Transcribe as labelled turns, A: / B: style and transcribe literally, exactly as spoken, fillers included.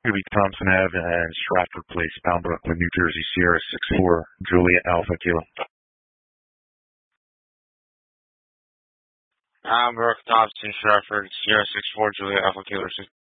A: Gonna be Thompson Ave and Stratford Place, Pound Brooklyn, New Jersey, Sierra six four, Juliet Alpha Kilo.
B: I'm Brooke Thompson, Stratford, Sierra six four, Juliet Alpha Kilo.